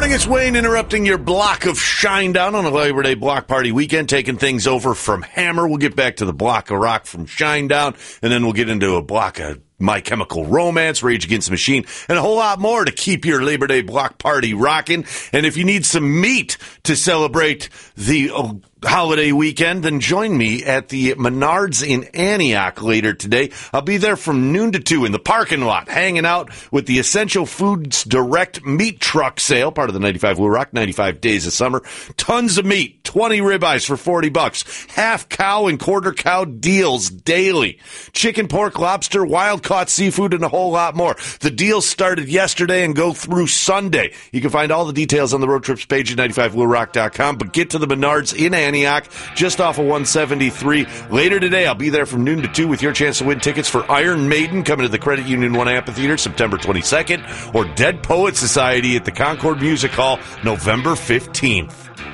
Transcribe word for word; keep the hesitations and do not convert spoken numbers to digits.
morning, it's Wayne interrupting your block of Shinedown on a Labor Day block party weekend, taking things over from Hammer. We'll get back to the block of rock from Shinedown, and then we'll get into a block of My Chemical Romance, Rage Against the Machine, and a whole lot more to keep your Labor Day block party rocking. And if you need some meat to celebrate the uh, holiday weekend, then join me at the Menards in Antioch later today. I'll be there from noon to two in the parking lot, hanging out with the Essential Foods Direct Meat Truck Sale, part of the ninety-five Will Rock, ninety-five Days of Summer. Tons of meat, twenty ribeyes for forty bucks, half cow and quarter cow deals daily, chicken, pork, lobster, wild caught seafood, and a whole lot more. The deals started yesterday and go through Sunday. You can find all the details on the road trips page at ninety-five will rock dot com, but get to the Menards in Antioch, just off of one seventy-three. Later today, I'll be there from noon to two with your chance to win tickets for Iron Maiden coming to the Credit Union one Amphitheater September twenty-second, or Dead Poet Society at the Concord Music Hall November fifteenth.